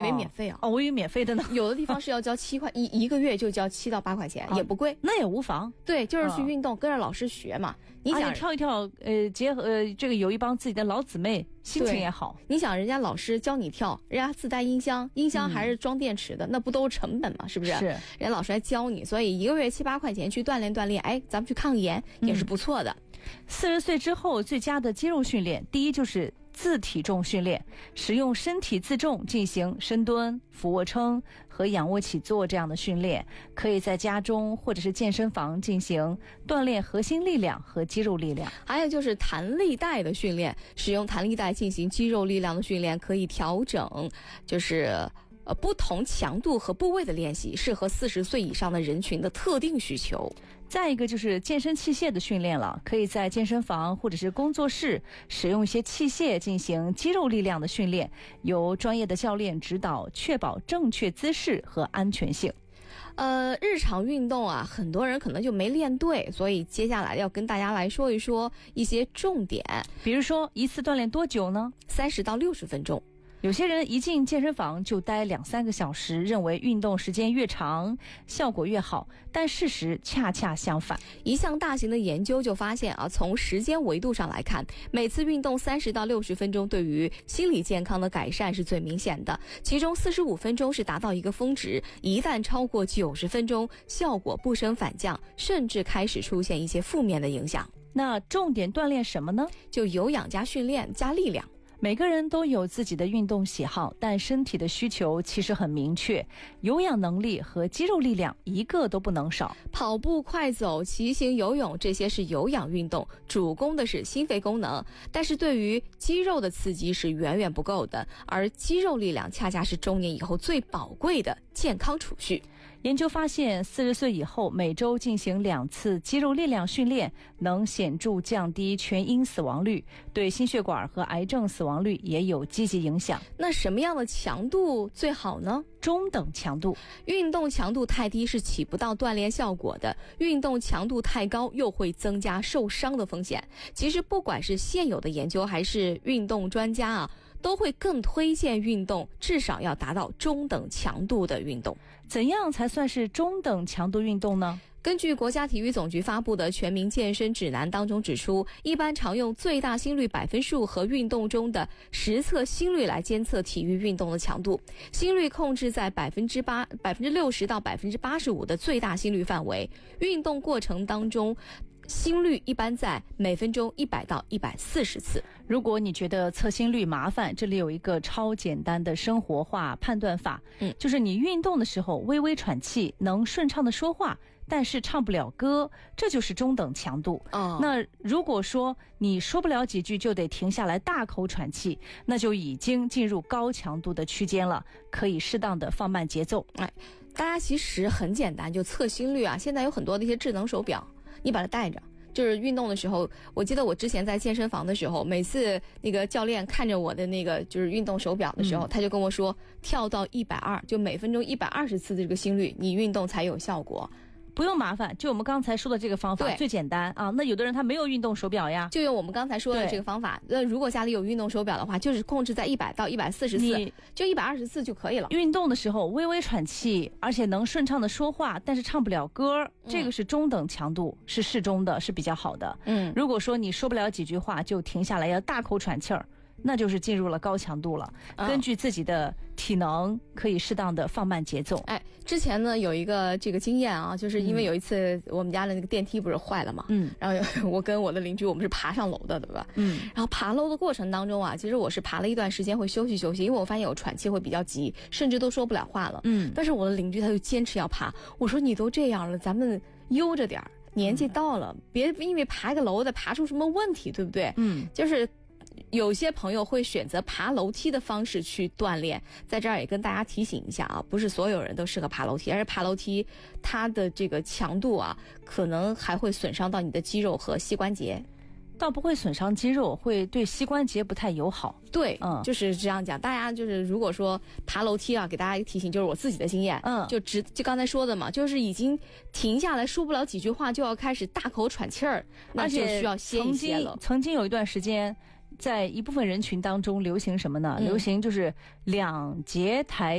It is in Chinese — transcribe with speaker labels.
Speaker 1: 以免费啊。
Speaker 2: 哦，我以为免费的呢。
Speaker 1: 有的地方是要交7块，一个月就交7到8块钱，也不贵，
Speaker 2: 那也无妨。
Speaker 1: 对，就是去运动，跟着老师学嘛。你想
Speaker 2: 跳一跳，结合这个有一帮自己的老姊妹，心情也好。
Speaker 1: 你想人家老师教你跳，人家自带音箱，音箱还是装电池的，那不都是成本吗？是不是？
Speaker 2: 是，
Speaker 1: 人家老师还教你，所以一个月7、8块钱去锻炼锻炼，哎，咱们去抗炎也是不错的。
Speaker 2: 40岁之后最佳的肌肉训练，第一就是自体重训练，使用身体自重进行深蹲、俯卧撑和仰卧起坐这样的训练，可以在家中或者是健身房进行锻炼核心力量和肌肉力量。
Speaker 1: 还有就是弹力带的训练，使用弹力带进行肌肉力量的训练，可以调整就是不同强度和部位的练习，适合40岁以上的人群的特定需求。
Speaker 2: 再一个就是健身器械的训练了，可以在健身房或者是工作室使用一些器械进行肌肉力量的训练，由专业的教练指导，确保正确姿势和安全性。
Speaker 1: 日常运动啊，很多人可能就没练对，所以接下来要跟大家来说一说一些重点。
Speaker 2: 比如说一次锻炼多久呢？30到60分钟。有些人一进健身房就待2-3个小时，认为运动时间越长效果越好，但事实恰恰相反。
Speaker 1: 一项大型的研究就发现啊，从时间维度上来看，每次运动30到60分钟对于心理健康的改善是最明显的，其中45分钟是达到一个峰值，一旦超过90分钟，效果不升反降，甚至开始出现一些负面的影响。
Speaker 2: 那重点锻炼什么呢？
Speaker 1: 就有氧加训练加力量。
Speaker 2: 每个人都有自己的运动喜好，但身体的需求其实很明确，有氧能力和肌肉力量一个都不能少。
Speaker 1: 跑步、快走、骑行、游泳，这些是有氧运动，主攻的是心肺功能，但是对于肌肉的刺激是远远不够的，而肌肉力量恰恰是中年以后最宝贵的健康储蓄。
Speaker 2: 研究发现，40岁以后每周进行2次肌肉力量训练，能显著降低全因死亡率，对心血管和癌症死亡率也有积极影响。
Speaker 1: 那什么样的强度最好呢？
Speaker 2: 中等强度。
Speaker 1: 运动强度太低是起不到锻炼效果的，运动强度太高又会增加受伤的风险。其实不管是现有的研究还是运动专家啊，都会更推荐运动至少要达到中等强度的运动。
Speaker 2: 怎样才算是中等强度运动呢？
Speaker 1: 根据国家体育总局发布的全民健身指南当中指出，一般常用最大心率百分数和运动中的实测心率来监测体育运动的强度，心率控制在60%到85%的最大心率范围，运动过程当中心率一般在每分钟100到140次。
Speaker 2: 如果你觉得测心率麻烦，这里有一个超简单的生活化判断法，就是你运动的时候微微喘气，能顺畅的说话，但是唱不了歌，这就是中等强度。那如果说你说不了几句就得停下来大口喘气，那就已经进入高强度的区间了，可以适当的放慢节奏。
Speaker 1: 大家其实很简单，就测心率啊，现在有很多的一些智能手表，你把它带着，就是运动的时候，我记得我之前在健身房的时候，每次那个教练看着我的那个就是运动手表的时候，他就跟我说，跳到120，就每分钟120次的这个心率，你运动才有效果。
Speaker 2: 不用麻烦，就我们刚才说的这个方法最简单啊。那有的人他没有运动手表呀，
Speaker 1: 就用我们刚才说的这个方法。如果家里有运动手表的话，就是控制在100到140次，就120次就可以了。
Speaker 2: 运动的时候微微喘气，而且能顺畅的说话，但是唱不了歌，这个是中等强度，是适中的，是比较好的。如果说你说不了几句话就停下来要大口喘气儿，那就是进入了高强度了。根据自己的体能可以适当的放慢节奏。
Speaker 1: 之前呢有一个这个经验啊，就是因为有一次我们家的那个电梯不是坏了嘛，然后我跟我的邻居我们是爬上楼的，对吧？然后爬楼的过程当中啊，其实我是爬了一段时间会休息休息，因为我发现我喘气会比较急，甚至都说不了话了。但是我的邻居他就坚持要爬，我说你都这样了，咱们悠着点儿，年纪到了，别因为爬个楼再爬出什么问题，对不对？就是有些朋友会选择爬楼梯的方式去锻炼，在这儿也跟大家提醒一下啊，不是所有人都适合爬楼梯，而是爬楼梯它的这个强度啊，可能还会损伤到你的肌肉和膝关节。
Speaker 2: 倒不会损伤肌肉，会对膝关节不太友好。
Speaker 1: 对，就是这样讲。大家就是如果说爬楼梯啊，给大家一个提醒，就是我自己的经验，就刚才说的嘛，就是已经停下来说不了几句话，就要开始大口喘气儿，那就需要歇一歇了。
Speaker 2: 曾经有一段时间，在一部分人群当中流行什么呢？流行就是2节抬